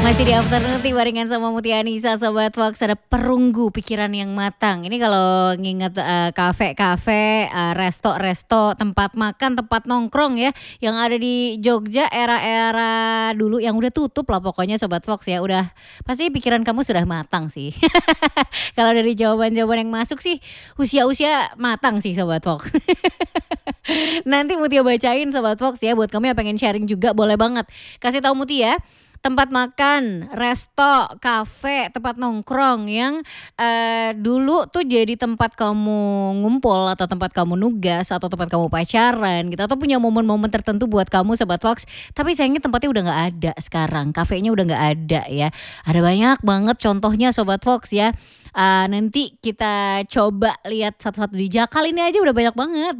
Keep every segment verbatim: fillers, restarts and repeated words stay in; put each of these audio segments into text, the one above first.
Masih di Afternoon Tea barengan sama Mutia Anissa, Sobat Fox. Ada perunggu pikiran yang matang. Ini kalau nginget uh, kafe-kafe, uh, resto-resto, tempat makan, tempat nongkrong ya, yang ada di Jogja era-era dulu yang udah tutup lah pokoknya Sobat Fox ya. Udah pasti pikiran kamu sudah matang sih. Kalau dari jawaban-jawaban yang masuk sih usia-usia matang sih Sobat Fox. Nanti Mutia bacain Sobat Fox ya, buat kamu yang pengen sharing juga boleh banget. Kasih tahu Mutia tempat makan, resto, kafe, tempat nongkrong yang uh, dulu tuh jadi tempat kamu ngumpul atau tempat kamu nugas atau tempat kamu pacaran gitu, atau punya momen-momen tertentu buat kamu Sobat Fox. Tapi sayangnya tempatnya udah gak ada sekarang, kafenya udah gak ada ya. Ada banyak banget contohnya Sobat Fox ya. Uh, nanti kita coba lihat satu-satu. Di Jakal ini aja udah banyak banget.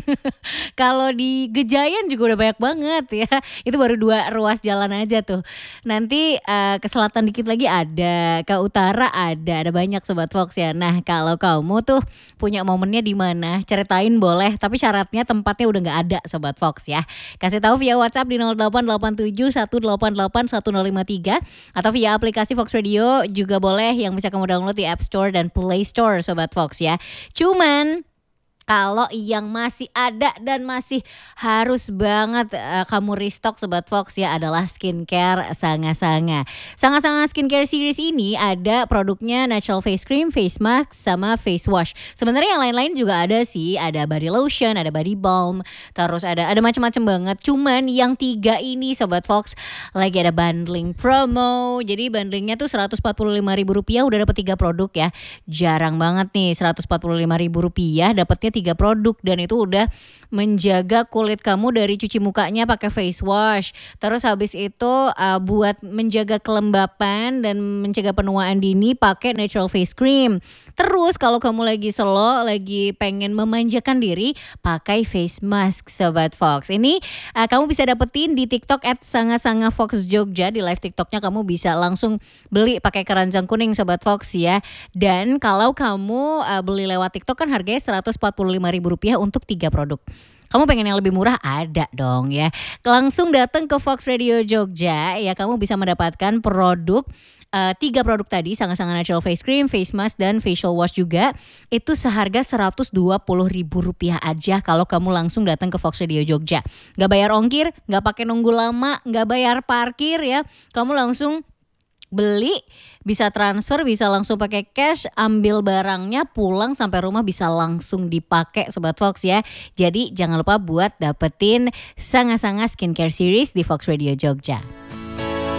Kalau di Gejayan juga udah banyak banget ya. Itu baru dua ruas jalan aja tuh. Nanti uh, ke selatan dikit lagi ada, ke utara ada, ada banyak Sobat Fox ya. Nah kalau kamu tuh punya momennya di mana, ceritain boleh. Tapi syaratnya tempatnya udah nggak ada Sobat Fox ya. Kasih tahu via WhatsApp di nol delapan delapan tujuh satu delapan delapan satu nol lima tiga atau via aplikasi Fox Radio juga boleh yang bisa kamu download di App Store dan Play Store Sobat Fox ya. Cuman kalau yang masih ada dan masih harus banget uh, kamu restock Sobat Fox ya adalah skincare Sanga-Sanga. Sanga-Sanga skincare series ini ada produknya natural face cream, face mask, sama face wash. Sebenarnya yang lain-lain juga ada sih, ada body lotion, ada body balm, terus ada ada macam-macam banget. Cuman yang tiga ini Sobat Fox lagi ada bundling promo. Jadi bundlingnya tuh seratus empat puluh lima ribu rupiah udah dapat tiga produk ya. Jarang banget nih seratus empat puluh lima ribu rupiah dapatnya tiga produk, dan itu udah menjaga kulit kamu dari cuci mukanya pakai face wash. Terus habis itu uh, buat menjaga kelembapan dan mencegah penuaan dini pakai natural face cream. Terus kalau kamu lagi slow, lagi pengen memanjakan diri, pakai face mask Sobat Fox. Ini uh, kamu bisa dapetin di TikTok at Sanga-Sanga Fox Jogja. Di live TikToknya kamu bisa langsung beli pakai keranjang kuning Sobat Fox ya. Dan kalau kamu uh, beli lewat TikTok kan harganya seratus empat puluh lima ribu rupiah untuk tiga produk. Kamu pengen yang lebih murah? Ada dong ya. Langsung datang ke Fox Radio Jogja ya, kamu bisa mendapatkan produk uh, tiga produk tadi, Sanga-Sanga natural face cream, face mask, dan facial wash juga. Itu seharga seratus dua puluh ribu rupiah aja kalau kamu langsung datang ke Fox Radio Jogja. Gak bayar ongkir, gak pakai nunggu lama, gak bayar parkir ya. Kamu langsung beli, bisa transfer, bisa langsung pakai cash, ambil barangnya, pulang sampai rumah bisa langsung dipakai Sobat Fox ya. Jadi jangan lupa buat dapetin Sanga-Sanga Skincare Series di Fox Radio Jogja.